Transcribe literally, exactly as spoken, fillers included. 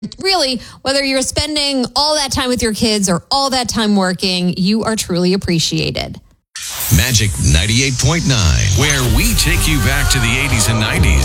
Really, whether you're spending all that time with your kids or all that time working, you are truly appreciated. Magic ninety-eight point nine, where we take you back to the eighties and nineties.